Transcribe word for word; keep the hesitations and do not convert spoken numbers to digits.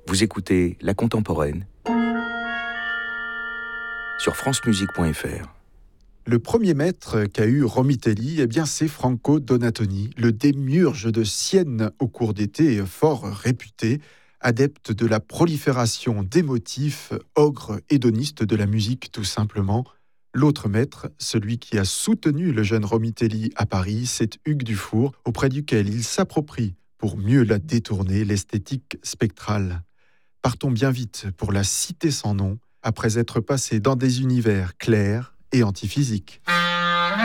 Vous écoutez La Contemporaine sur france musique point f r. Le premier maître qu'a eu Romitelli, eh bien, c'est Franco Donatoni, le démiurge de Sienne au cours d'été, fort réputé, adepte de la prolifération des motifs, ogre hédoniste de la musique tout simplement. L'autre maître, celui qui a soutenu le jeune Romitelli à Paris, c'est Hugues Dufour, auprès duquel il s'approprie, pour mieux la détourner, l'esthétique spectrale. Partons bien vite pour la cité sans nom, après être passé dans des univers clairs et antiphysiques.